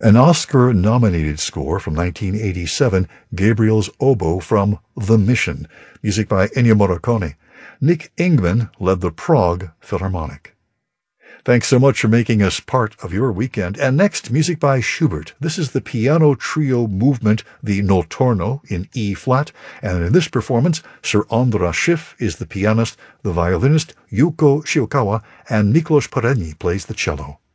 An Oscar-nominated score from 1987, Gabriel's Oboe from The Mission, music by Ennio Morricone. Nick Ingman led the Prague Philharmonic. Thanks so much for making us part of your weekend. And next, music by Schubert. This is the piano trio movement, the Notturno in E-flat. And in this performance, Sir Andras Schiff is the pianist, the violinist Yuko Shiokawa, and Miklos Parenyi plays the cello.